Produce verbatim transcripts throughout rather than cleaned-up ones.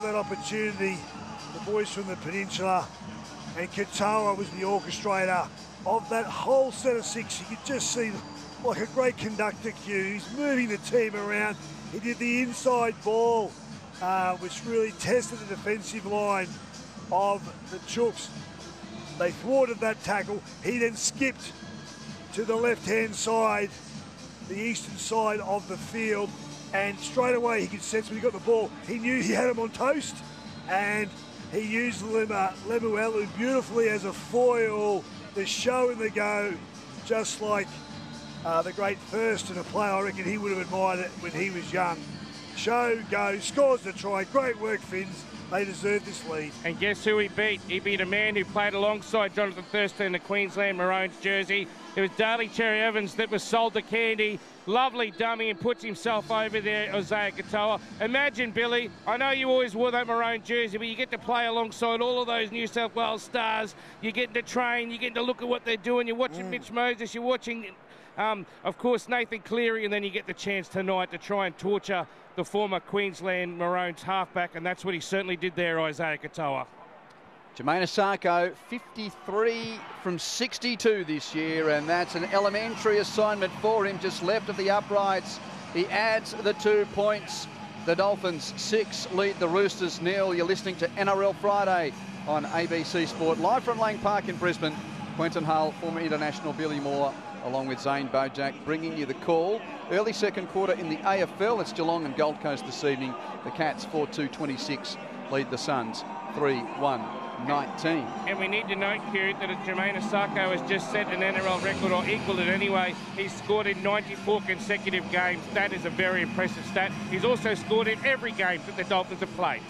That opportunity, the boys from the Peninsula, and Katoa was the orchestrator of that whole set of six. You could just see like a great conductor cue. He's moving the team around. He did the inside ball, uh, which really tested the defensive line of the Chooks. They thwarted that tackle. He then skipped to the left-hand side, the eastern side of the field, and straight away he could sense when he got the ball, he knew he had him on toast, and he used Lema, Lemuelu beautifully as a foil, the show and the go, just like uh, the great Thurston, a player I reckon he would have admired it when he was young. Show, go, scores the try, great work, Finns. They deserve this lead. And guess who he beat? He beat a man who played alongside Jonathan Thurston in the Queensland Maroons jersey. It was Darley Cherry Evans that was sold the candy. Lovely dummy, and puts himself over there, Isaiah Katoa. Imagine, Billy, I know you always wore that maroon jersey, but you get to play alongside all of those New South Wales stars. You get to train, you get to look at what they're doing. You're watching mm. Mitch Moses, you're watching, um, of course, Nathan Cleary, and then you get the chance tonight to try and torture the former Queensland Maroons halfback, and that's what he certainly did there, Isaiah Katoa. Jermaine Asako, fifty-three from sixty-two this year, and that's an elementary assignment for him, just left of the uprights. He adds the two points. The Dolphins six lead the Roosters nil. You're listening to N R L Friday on A B C Sport, live from Lang Park in Brisbane. Quentin Hull, former international Billy Moore, along with Zane Bojack, bringing you the call. Early second quarter in the A F L. It's Geelong and Gold Coast this evening. The Cats four two twenty-six lead the Suns three one nineteen. And we need to note, Kieran, that Jermaine Asako has just set an N R L record, or equalled it anyway. He's scored in ninety-four consecutive games. That is a very impressive stat. He's also scored in every game that the Dolphins have played.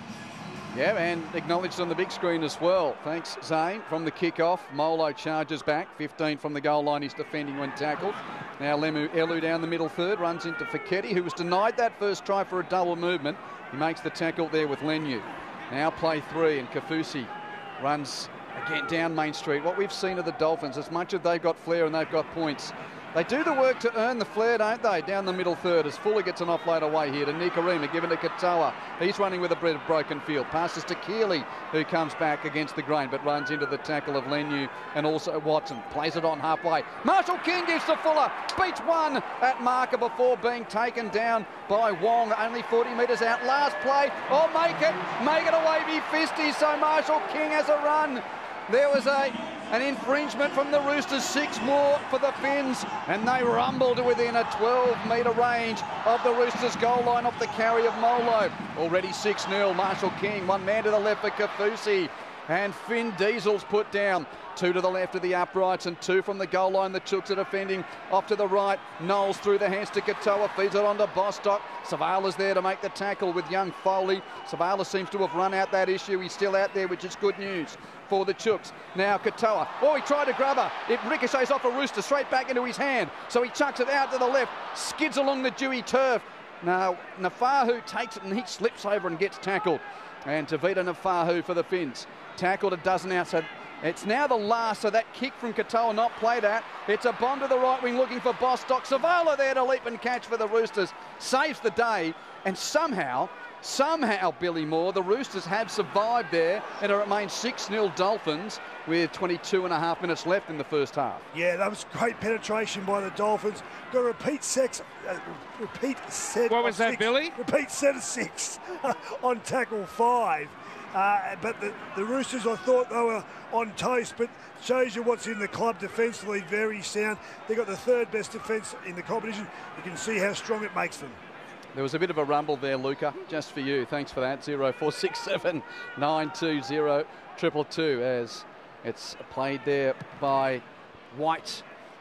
Yeah, and acknowledged on the big screen as well. Thanks, Zane. From the kick-off, Molo charges back. fifteen from the goal line. He's defending when tackled. Now Lemu Elu down the middle third, runs into Feketi, who was denied that first try for a double movement. He makes the tackle there with Lenu. Now play three, and Kafusi runs again down Main Street. What we've seen of the Dolphins, as much as they've got flair and they've got points, they do the work to earn the flair, don't they? Down the middle third as Fuller gets an offload away here to Nikorima, given to Katoa. He's running with a bit of broken field. Passes to Keeley, who comes back against the grain, but runs into the tackle of Lenu and also Watson. Plays it on halfway. Marshall King gives to Fuller. Beats one at marker before being taken down by Wong. Only forty metres out. Last play. Oh, make it. Make it a wavy fisty. So Marshall King has a run. There was a an infringement from the Roosters, six more for the Finns, and they rumble to within a twelve metre range of the Roosters goal line off the carry of Molo. Already six nil, Marshall King, one man to the left for Kafusi, and Finn Diesel's put down. Two to the left of the uprights and two from the goal line. The Chooks are defending off to the right. Knowles through the hands to Katoa, feeds it on to Bostock. Savala's there to make the tackle with young Foley. Savala seems to have run out that issue. He's still out there, which is good news for the Chooks. Now Katoa, oh, he tried to grab her. It ricochets off a Rooster straight back into his hand. So he chucks it out to the left, skids along the dewy turf. Now Nafahu takes it and he slips over and gets tackled. And Tavita Nafahu for the Finns. Tackled a dozen out, so it's now the last, so that kick from Katoa not played at. It's a bomb to the right wing looking for Bostock. Savala there to leap and catch for the Roosters. Saves the day, and somehow, somehow, Billy Moore, the Roosters have survived there, and it remains six nil Dolphins with twenty-two and a half minutes left in the first half. Yeah, that was great penetration by the Dolphins. Got a repeat sex, uh, repeat set What was that, six, Billy? Repeat set of six on tackle five. Uh, but the, the Roosters, I thought they were on toast, but shows you what's in the club defensively, very sound. They've got the third best defence in the competition. You can see how strong it makes them. There was a bit of a rumble there, Luca, just for you. Thanks for that. zero four six seven nine two zero triple two as it's played there by White,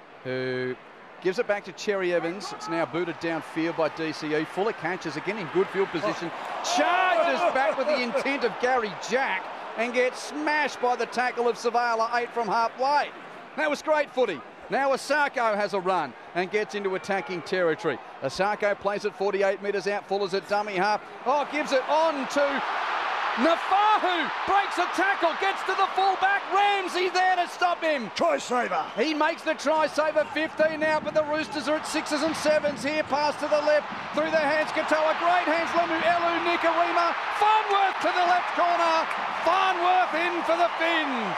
who gives it back to Cherry Evans. It's now booted downfield by D C E. Fuller catches again in good field position. Charges back with the intent of Gary Jack and gets smashed by the tackle of Savala, eight from halfway. That was great footy. Now Asako has a run and gets into attacking territory. Asako plays it forty-eight metres out. Fuller's at dummy half. Oh, gives it on to Nafahu breaks a tackle, gets to the fullback. Ramsey there to stop him. Try saver. He makes the try saver, fifteen now, but the Roosters are at sixes and sevens here. Pass to the left, through the hands, Katoa. Great hands, Lemu, Elu, Nikarima. Farnworth to the left corner. Farnworth in for the Finns.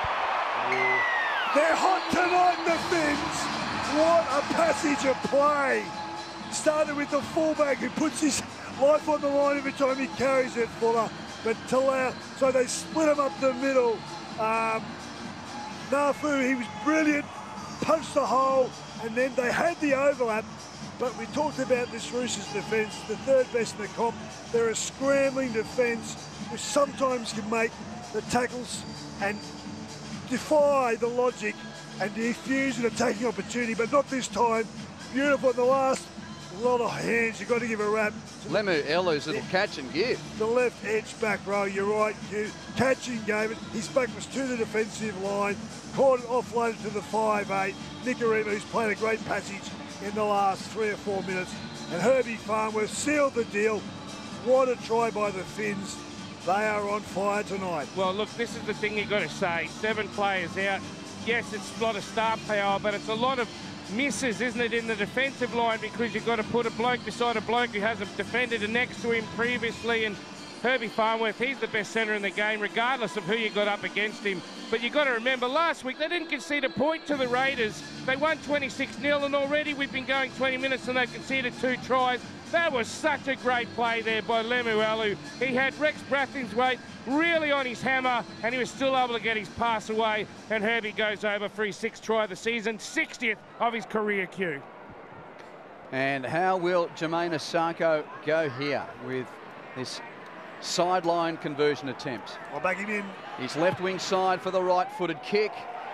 They're hot tonight, the Finns. What a passage of play. Started with the fullback who puts his life on the line every time he carries it, Fuller. But Talau, so they split him up the middle. Um, Nafu, he was brilliant, punched the hole, and then they had the overlap. But we talked about this Roosters defence, the third best in the comp. They're a scrambling defence which sometimes can make the tackles and defy the logic and defuse an attacking opportunity, but not this time. Beautiful in the last. A lot of hands, you've got to give a rap. Lemu Elu's little catch and give. The left edge back row, you're right, Q. Catching gave it. His back was to the defensive line. Caught it offloaded to the five eight. Nikarima, who's played a great passage in the last three or four minutes. And Herbie Farnworth sealed the deal. What a try by the Finns. They are on fire tonight. Well, look, this is the thing you've got to say. Seven players out. Yes, it's a lot of star power, but it's a lot of misses, isn't it, in the defensive line, because you've got to put a bloke beside a bloke who hasn't defended next to him previously. And Herbie Farnworth, he's the best centre in the game, regardless of who you got up against him. But you've got to remember, last week they didn't concede a point to the Raiders. They won twenty-six nil, and already we've been going twenty minutes and they've conceded two tries. That was such a great play there by Lemuelu. He had Rex Brathwaite really on his hammer, and he was still able to get his pass away. And Herbie goes over for his sixth try of the season, sixtieth of his career, Q. And how will Jermaine Asako go here with this sideline conversion attempt? I'll back him in. His left wing side for the right-footed kick.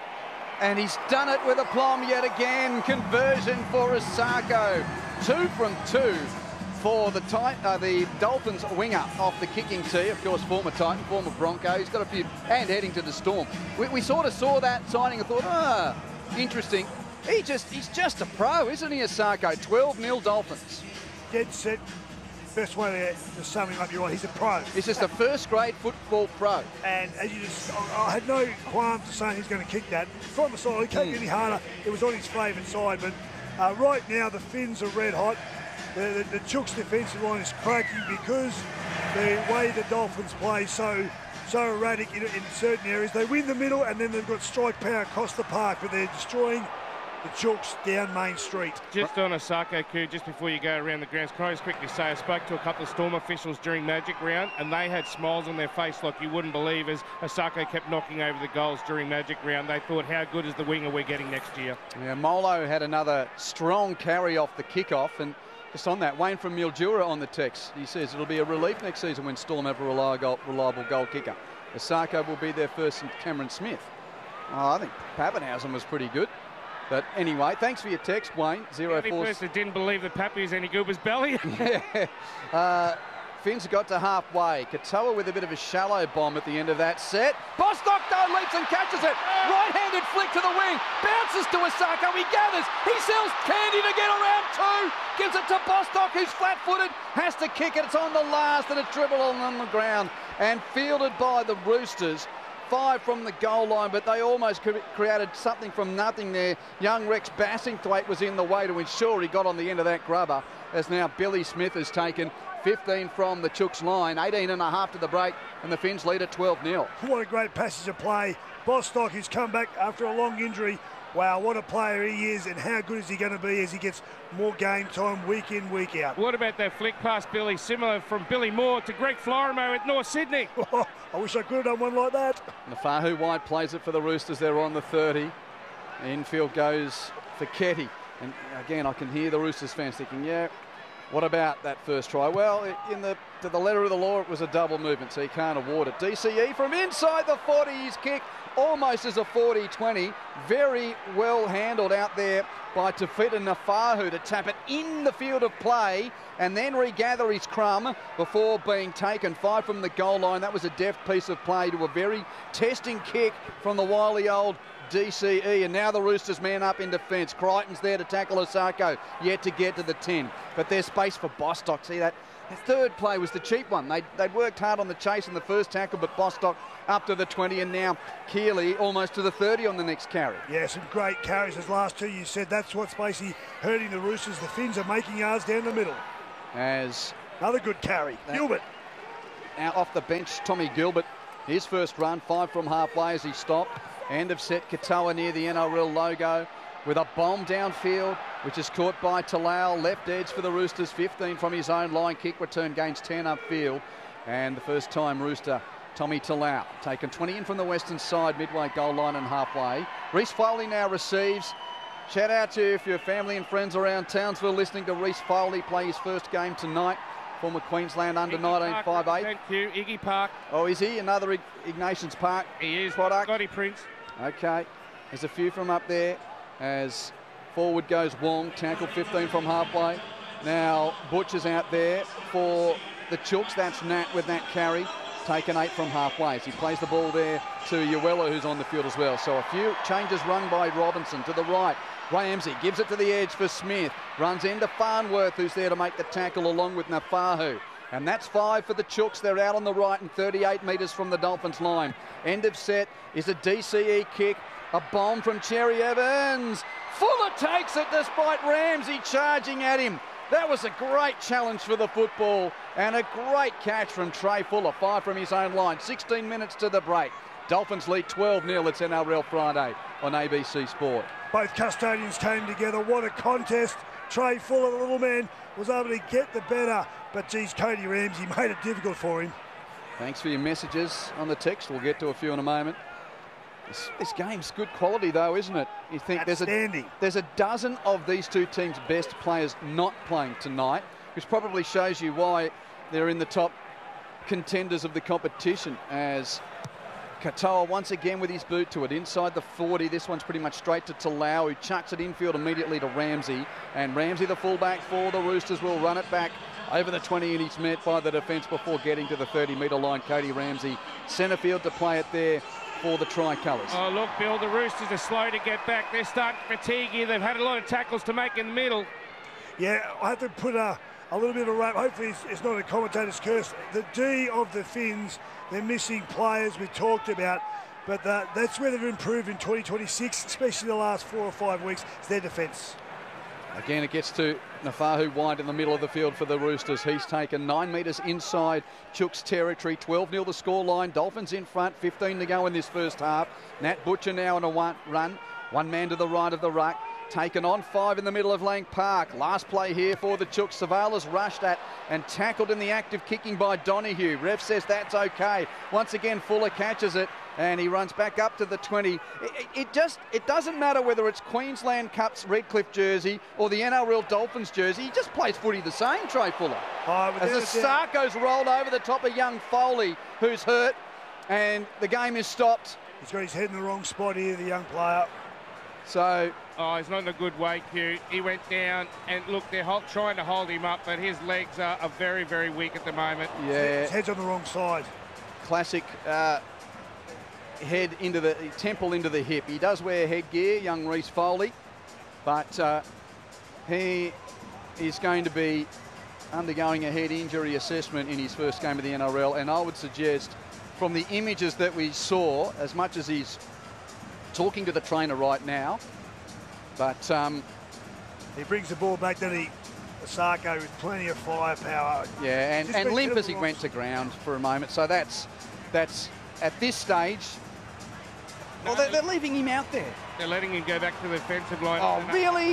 And he's done it with a plum yet again. Conversion for Asako. Two from two for the tight, uh, the Dolphins winger off the kicking tee. Of course, former Titan, former Bronco. He's got a few, and heading to the Storm. We, we sort of saw that signing and thought, ah, interesting. He just, he's just a pro, isn't he, Asako? twelve nil Dolphins. Dead set. Best way to, to sum him up, you're right, he's a pro. He's just a first-grade football pro. And as you just, I, I had no qualms to saying he's going to kick that. From the side, he can't get any harder. It was on his favourite side, but uh, right now the Finns are red hot. The, the, the Chooks defensive line is cracking because the way the Dolphins play so so erratic in, in certain areas. They win the middle and then they've got strike power across the park, but they're destroying the Chooks down Main Street. Just on Asako, Q, just before you go around the grounds, can I just quickly say I spoke to a couple of Storm officials during Magic Round, and they had smiles on their face like you wouldn't believe as Asako kept knocking over the goals during Magic Round. They thought, how good is the winger we're getting next year? Yeah, Molo had another strong carry off the kickoff, and just on that, Wayne from Mildura on the text. He says it'll be a relief next season when Storm have a reliable, reliable goal kicker. Asako will be their first, and Cameron Smith. Oh, I think Pappenhausen was pretty good. But anyway, thanks for your text, Wayne. Zero the only four. person that didn't believe that Pappy was any good was Belly. Yeah. Uh, Finns got to halfway. Katoa with a bit of a shallow bomb at the end of that set. Bostock though leaps and catches it. Right-handed flick to the wing. Bounces to Asako. He gathers. He sells Candy to get around two. Gives it to Bostock, who's flat-footed. Has to kick it. It's on the last and a dribble on the ground. And fielded by the Roosters. Five from the goal line, but they almost created something from nothing there. Young Rex Bassingthwaite was in the way to ensure he got on the end of that grubber, as now Billy Smith has taken fifteen from the Chooks line, eighteen and a half to the break, and the Finns lead at twelve nil. What a great passage of play. Bostock has come back after a long injury. Wow, what a player he is, and how good is he going to be as he gets more game time week in, week out. What about that flick past Billy, similar from Billy Moore to Greg Florimo at North Sydney? Oh, I wish I could have done one like that. Nafahu White plays it for the Roosters. They're on the thirty. Infield goes for Ketty. And again, I can hear the Roosters fans thinking, yeah, what about that first try? Well, in the to the letter of the law, it was a double movement, so he can't award it. D C E from inside the forty, his kick almost as a forty twenty. Very well handled out there by Tafita Nafahu to tap it in the field of play and then regather his crumb before being taken. Five from the goal line. That was a deft piece of play to a very testing kick from the wily old D C E, and now the Roosters man up in defence. Crichton's there to tackle Asako, yet to get to the ten. But there's space for Bostock. See that The third play was the cheap one. They'd, they'd worked hard on the chase in the first tackle, but Bostock up to the twenty, and now Keeley almost to the thirty on the next carry. Yeah, some great carries. Those last two you said, that's what's basically hurting the Roosters. The Finns are making yards down the middle. As another good carry. Gilbert. Now off the bench, Tommy Gilbert. His first run, five from halfway as he stopped. End of set, Katoa near the N R L logo with a bomb downfield, which is caught by Talau. Left edge for the Roosters, fifteen from his own line. Kick return gains ten upfield. And the first time Rooster, Tommy Talau, taken twenty in from the western side, midway goal line and halfway. Reece Foley now receives. Shout out to you if your family and friends around Townsville listening to Reece Foley play his first game tonight. Former Queensland under nineteen five eight. Thank you, Iggy Park. Oh, is he? Another Ig Ignatius Park He is. product? Scotty Prince. Okay. There's a few from up there as forward goes Wong. Tackle fifteen from halfway. Now Butch is out there for the Chooks. That's Nat with that carry. Taken eight from halfway as he plays the ball there to Uella, who's on the field as well. So a few changes run by Robinson to the right. Ramsey gives it to the edge for Smith. Runs into Farnworth, who's there to make the tackle along with Nafahu. And that's five for the Chooks. They're out on the right and thirty-eight metres from the Dolphins line. End of set is a D C E kick. A bomb from Cherry Evans. Fuller takes it despite Ramsey charging at him. That was a great challenge for the football and a great catch from Trey Fuller. Five from his own line. sixteen minutes to the break. Dolphins lead twelve nil. It's N R L Friday on A B C Sport. Both custodians came together. What a contest. Trey Fuller, the little man, was able to get the better. But, geez, Cody Ramsey made it difficult for him. Thanks for your messages on the text. We'll get to a few in a moment. This, this game's good quality, though, isn't it? You think there's a, there's a dozen of these two teams' best players not playing tonight, which probably shows you why they're in the top contenders of the competition, as Katoa once again with his boot to it inside the forty. This one's pretty much straight to Talau, who chucks it infield immediately to Ramsey. And Ramsey, the fullback for the Roosters, will run it back over the twenty, and he's met by the defence before getting to the thirty metre line. Cody Ramsey, centre field to play it there for the Tricolours. Oh, look, Bill, the Roosters are slow to get back. They're starting to fatigue here. They've had a lot of tackles to make in the middle. Yeah, I have to put a, a little bit of a wrap. Hopefully it's, it's not a commentator's curse. The D of the Finns, they're missing players we talked about, but the, that's where they've improved in twenty twenty-six, especially the last four or five weeks. It's their defence. Again, it gets to Nafahu wide in the middle of the field for the Roosters. He's taken nine metres inside Chooks territory. twelve nil the scoreline. Dolphins in front, fifteen to go in this first half. Nat Butcher now on a one run. One man to the right of the ruck. Taken on five in the middle of Lang Park. Last play here for the Chooks. Savala's rushed at and tackled in the act of kicking by Donahue. Ref says that's okay. Once again, Fuller catches it and he runs back up to the twenty. It, it, it just, it doesn't matter whether it's Queensland Cup's Redcliffe jersey or the N R L Dolphins jersey. He just plays footy the same, Trey Fuller. Oh, As the Sarko's rolled over the top of young Foley, who's hurt, and the game is stopped. He's got his head in the wrong spot here, the young player. So, oh, he's not in a good way, Q. He went down, and look, they're hold, trying to hold him up, but his legs are, are very, very weak at the moment. Yeah, his head's on the wrong side. Classic uh, head into the temple into the hip. He does wear headgear, young Reece Foley, but uh, he is going to be undergoing a head injury assessment in his first game of the N R L, and I would suggest, from the images that we saw, as much as he's talking to the trainer right now, but um, he brings the ball back to the Sarko with plenty of firepower. Yeah, and, and limp as he went to ground for a moment. So that's that's at this stage. No, well, they're, they're leaving him out there. They're letting him go back to the defensive line. Oh, really?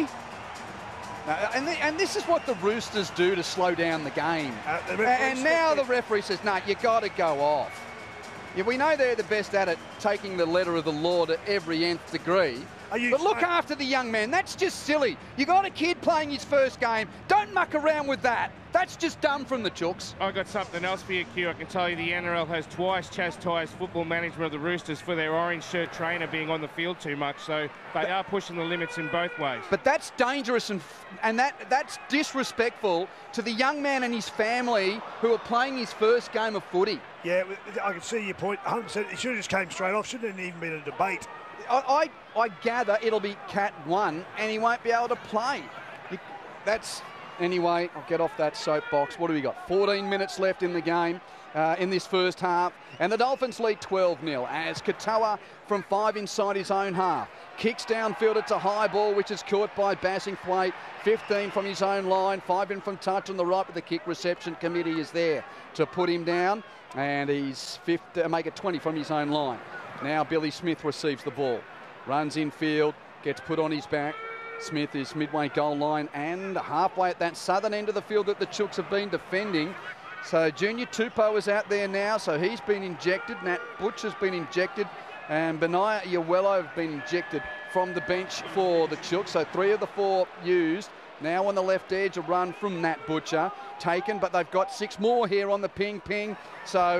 No, and, the, and this is what the Roosters do to slow down the game. Uh, the and now the referee says, no, you got to go off. Yeah, we know they're the best at it, taking the letter of the law to every nth degree. But look after the young man. That's just silly. You got a kid playing his first game. Don't muck around with that. That's just dumb from the Chooks. I got something else for you, Q. I can tell you the N R L has twice chastised football management of the Roosters for their orange shirt trainer being on the field too much. So they are pushing the limits in both ways. But that's dangerous and and that that's disrespectful to the young man and his family who are playing his first game of footy. Yeah, I can see your point. one hundred percent. It should have just came straight off. Shouldn't have even been a debate. I, I, I gather it'll be Cat one and he won't be able to play. That's anyway, I'll get off that soapbox. What do we got? fourteen minutes left in the game, uh, in this first half. And the Dolphins lead twelve nil as Katoa from five inside his own half kicks downfield. It's a high ball which is caught by Bassingthwaite. fifteen from his own line, five in from touch on the right, but the kick reception committee is there to put him down. And he's fifty, make it twenty from his own line. Now Billy Smith receives the ball, runs infield, gets put on his back. Smith is midway goal line and halfway at that southern end of the field that the Chooks have been defending. So Junior Tupou is out there now, so he's been injected. Nat Butch has been injected, and Benaiah Iawelo have been injected from the bench for the Chooks. So three of the four used. Now on the left edge, a run from Nat Butcher taken, but they've got six more here on the ping-ping. So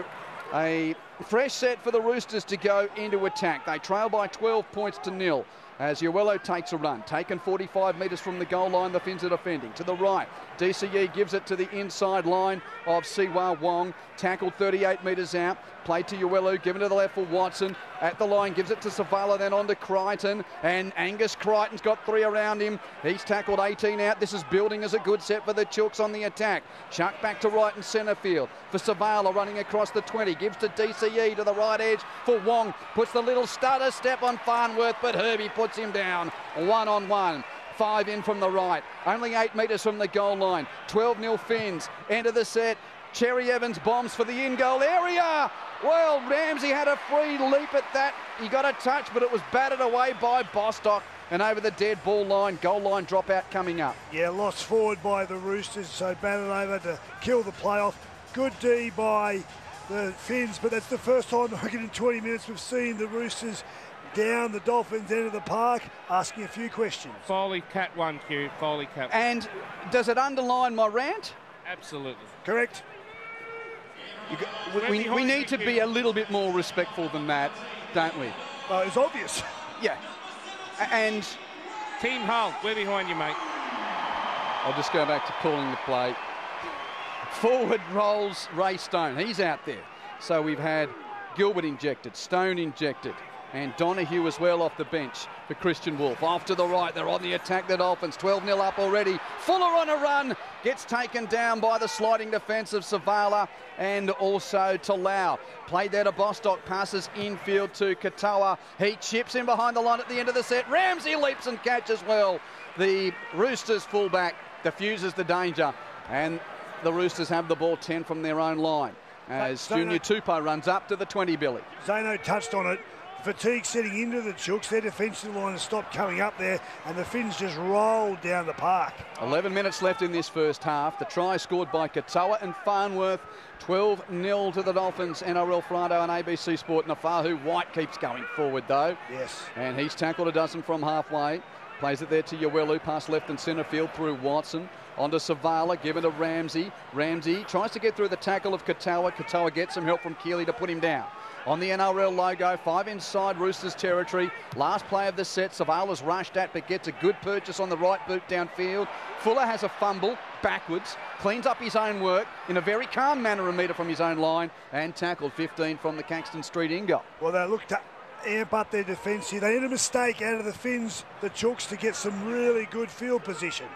a fresh set for the Roosters to go into attack. They trail by twelve points to nil. As Iawelo takes a run, taken forty-five metres from the goal line, the Finns are defending. To the right, D C E gives it to the inside line of Siwa Wong, tackled thirty-eight metres out, played to Iawelo, given to the left for Watson, at the line, gives it to Savala, then on to Crichton, and Angus Crichton's got three around him. He's tackled eighteen out. This is building as a good set for the Chooks on the attack. Chuck back to right and centre field for Savala, running across the twenty, gives to D C E to the right edge for Wong, puts the little stutter step on Farnworth, but Herbie puts him down one on one. Five in from the right, only eight metres from the goal line. twelve nil Finns, end of the set. Cherry Evans bombs for the in-goal area. Well, Ramsey had a free leap at that. He got a touch, but it was batted away by Bostock and over the dead ball line. Goal line dropout coming up. Yeah, lost forward by the Roosters, so batted over to kill the playoff. Good D by the Finns, but that's the first time I reckon in twenty minutes we've seen the Roosters down the Dolphins' end of the park, asking a few questions. Foley cat one, Q. Foley cat. And does it underline my rant? Absolutely. Correct. You go, we, we, we need to be a little bit more respectful than that, don't we? Oh, it's obvious. Yeah. And Team Hull, we're behind you, mate. I'll just go back to calling the play. Forward rolls Ray Stone. He's out there. So we've had Gilbert injected, Stone injected, and Donahue as well off the bench for Christian Wolf. Off to the right, they're on the attack, the Dolphins. twelve nil up already. Fuller on a run, gets taken down by the sliding defence of Savala and also Talau. Played there to Bostock, passes infield to Katoa. He chips in behind the line at the end of the set. Ramsey leaps and catches well. The Roosters fullback diffuses the danger, and the Roosters have the ball ten from their own line as Zano, Junior Tupou runs up to the twenty, Billy. Zano touched on it. Fatigue setting into the Chooks. Their defensive line has stopped coming up there, and the Finns just rolled down the park. eleven minutes left in this first half. The try scored by Katoa and Farnworth. twelve nil to the Dolphins. N R L Friday on A B C Sport. Nafahu White keeps going forward, though. Yes. And he's tackled a dozen from halfway. Plays it there to Iawelo, past left and centre field through Watson. Onto Savala, given to Ramsey. Ramsey tries to get through the tackle of Katoa. Katoa gets some help from Keeley to put him down. On the N R L logo, five inside Roosters territory. Last play of the set, Savala's rushed at but gets a good purchase on the right boot downfield. Fuller has a fumble backwards, cleans up his own work in a very calm manner, a metre from his own line, and tackled fifteen from the Caxton Street in-goal. Well, they looked to amp up their defence here. They had a mistake out of the Finns, the Chooks, to get some really good field position.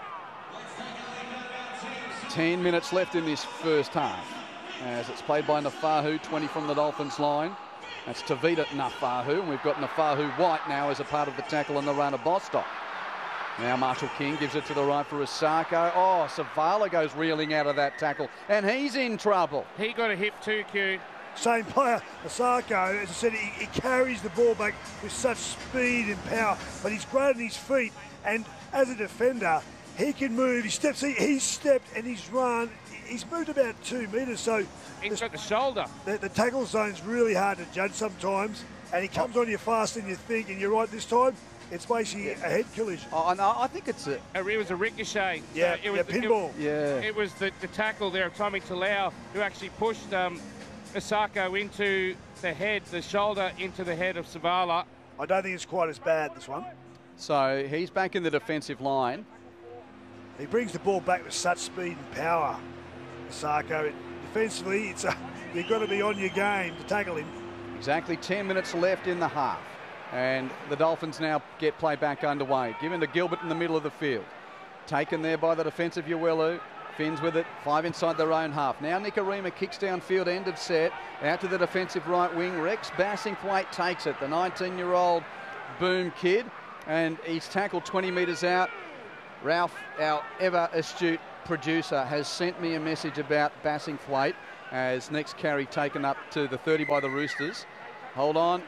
Ten minutes left in this first half as it's played by Nafahu, twenty from the Dolphins line. That's Tavita Nafahu, and we've got Nafahu White now as a part of the tackle on the run of Bostock. Now Marshall King gives it to the right for Osako. Oh, Savala goes reeling out of that tackle, and he's in trouble. He got a hip too, Q. Same player, Osako, as I said, he, he carries the ball back with such speed and power, but he's great on his feet, and as a defender, he can move. He steps, he, he's stepped and he's run. He's moved about two metres, so he's the, got the shoulder. The, the tackle zone's really hard to judge sometimes, and he comes on you faster than you think, and you're right this time. It's basically yeah. a head collision. Oh, no, I think it's a... It was a ricochet. Yeah, so it was yeah, the, pinball. It, yeah. It was the, the tackle there of Tommy Talau who actually pushed um, Osako into the head, the shoulder into the head of Savala. I don't think it's quite as bad, this one. So he's back in the defensive line. He brings the ball back with such speed and power, Osako. Defensively, it's a, you've got to be on your game to tackle him. Exactly ten minutes left in the half. And the Dolphins now get play back underway. Given to Gilbert in the middle of the field. Taken there by the defensive Uelu. Finns with it, five inside their own half. Now Nikorima kicks downfield, end of set. Out to the defensive right wing. Rex Bassingthwaite takes it, the nineteen-year-old boom kid. And he's tackled twenty metres out. Ralph, our ever astute producer, has sent me a message about Bassingthwaite as next carry taken up to the thirty by the Roosters. Hold on.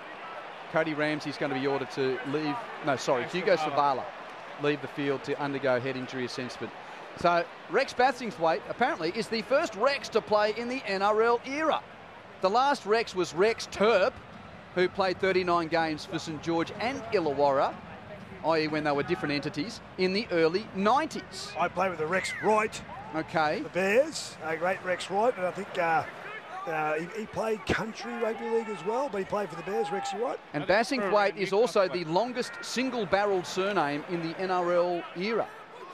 Cody Ramsey's going to be ordered to leave. No, sorry, Hugo Savala leave the field to undergo head injury assessment. So Rex Bassingthwaite apparently is the first Rex to play in the N R L era. The last Rex was Rex Turp, who played thirty-nine games for St George and Illawarra, that is when they were different entities, in the early nineties. I played with the Rex Wright. Okay. The Bears, a great Rex Wright, and I think uh, uh, he, he played country rugby league as well, but he played for the Bears, Rexy Wright. And Bassingthwaite is also the longest single-barrelled surname in the N R L era.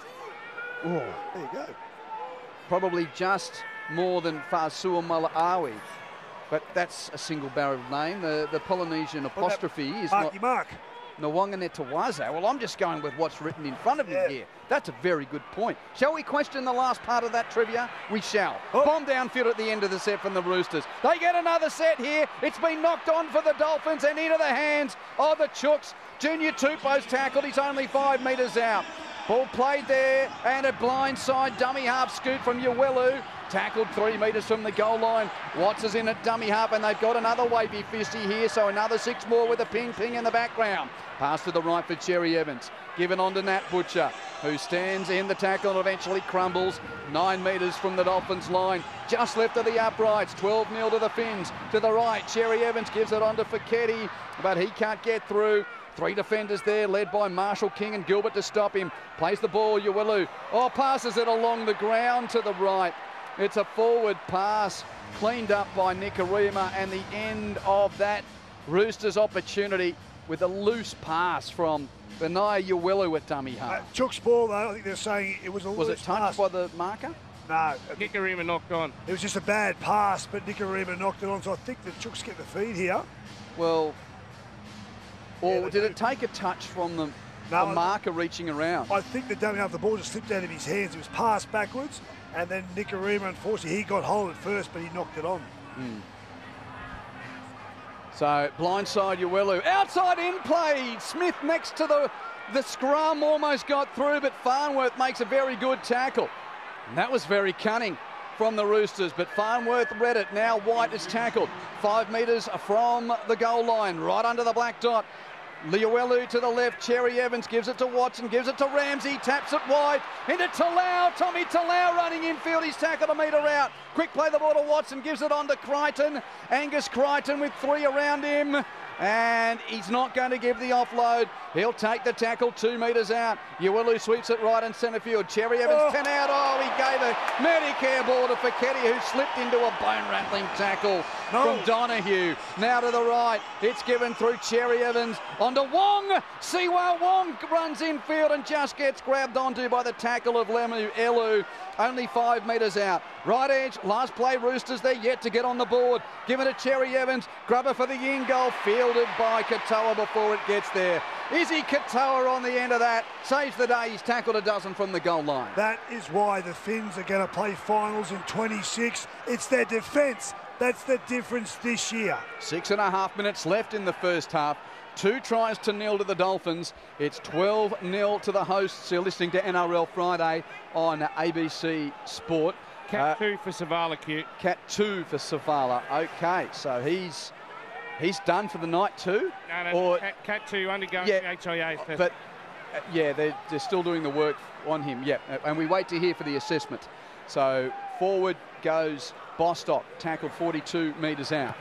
Oh, there you go. Probably just more than Fasua Malaawi, but that's a single-barreled name. The, the Polynesian apostrophe is Marky not Mark. Nwanganetawaza. Well, I'm just going with what's written in front of Yeah. me here. That's a very good point. Shall we question the last part of that trivia? We shall. Oh. Bomb downfield at the end of the set from the Roosters. They get another set here. It's been knocked on for the Dolphins and into the hands of the Chooks. Junior Tupou's tackled. He's only five metres out. Ball played there, and a blindside dummy half scoot from Uelu. Tackled three metres from the goal line. Watts is in at dummy half, and they've got another wavy fisty here, so another six more with a ping-ping in the background. Pass to the right for Cherry Evans. Given on to Nat Butcher, who stands in the tackle and eventually crumbles. Nine metres from the Dolphins line. Just left of the uprights. twelve nil to the Finns. To the right, Cherry Evans gives it on to Feketi, but he can't get through. Three defenders there, led by Marshall King and Gilbert to stop him. Plays the ball, Uelu. Oh, passes it along the ground to the right. It's a forward pass, cleaned up by Nikorima, and the end of that Roosters opportunity with a loose pass from Benaya Uelu at dummy half. Uh, Chook's ball, though, I think they're saying it was a Was loose it touched pass. by the marker? No. Nikorima knocked on. It was just a bad pass, but Nikorima knocked it on, so I think the Chooks get the feed here. Well, or Yeah, did it take a touch from the, No, the marker reaching around? I think the dummy half, the ball just slipped out of his hands. It was passed backwards, and then Nikorima, unfortunately, he got hold of it first, but he knocked it on. Mm. So, blindside Uelu. Outside in play. Smith next to the, the scrum almost got through, but Farnworth makes a very good tackle. And that was very cunning from the Roosters, but Farnworth read it. Now White is tackled. Five metres from the goal line, right under the black dot. Uelu to the left, Cherry Evans gives it to Watson, gives it to Ramsey, taps it wide, into Talau, Tommy Talau running infield, he's tackled a metre out. Quick play the ball to Watson, gives it on to Crichton, Angus Crichton with three around him, and he's not going to give the offload. He'll take the tackle two metres out. Uelu sweeps it right in centre field. Cherry Evans Oh. ten out. Oh, he gave a Medicare ball to Feketi, who slipped into a bone-rattling tackle No. from Donahue. Now to the right. It's given through Cherry Evans onto Wong. Siwa Wong runs infield and just gets grabbed onto by the tackle of Lemu Elu. Only five metres out. Right edge, last play, Roosters, they're yet to get on the board. Given to Cherry Evans, grubber for the in goal, fielded by Katoa before it gets there. Izzy Katoa on the end of that, saves the day, he's tackled a dozen from the goal line. That is why the Finns are going to play finals in twenty-six. It's their defence. That's the difference this year. Six and a half minutes left in the first half. Two tries to nil to the Dolphins. It's twelve nil to the hosts. You're listening to N R L Friday on A B C Sport. Cat Uh, two for Savala, Q. Cat two for Savala. Okay, so he's he's done for the night too. No, no, Or- cat, cat two undergoing Yeah, the H I A test. But uh, yeah, they're, they're still doing the work on him. Yeah, uh, and we wait to hear for the assessment. So forward goes Bostock, tackled forty-two metres out.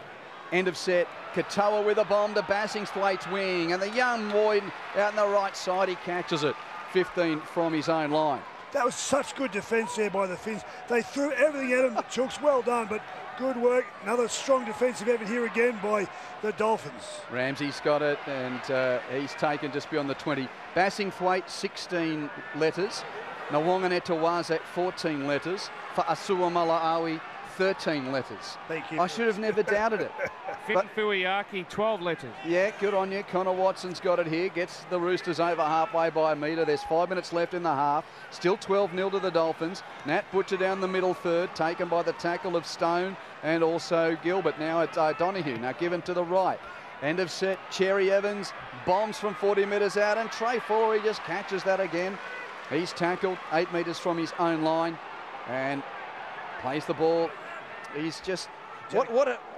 End of set. Katoa with a bomb to Bassingthwaite's wing, and the young Boyd out on the right side, he catches it. fifteen from his own line. That was such good defence there by the Finns. They threw everything at him. The Chooks, well done, but good work. Another strong defensive effort here again by the Dolphins. Ramsey's got it, and uh, he's taken just beyond the twenty. Bassingthwaite, sixteen letters. Nwanganetawaza, fourteen letters. For Asua Malaawi, thirteen letters. Thank you. I should have never doubted it. Finn Fuiaki, twelve letters. Yeah, good on you. Connor Watson's got it here. Gets the Roosters over halfway by a metre. There's five minutes left in the half. Still twelve nil to the Dolphins. Nat Butcher down the middle third, taken by the tackle of Stone and also Gilbert. Now it's uh, Donahue. Now given to the right. End of set. Cherry Evans bombs from forty metres out, and Trey Fuller, he just catches that again. He's tackled eight metres from his own line and plays the ball. He's just what what a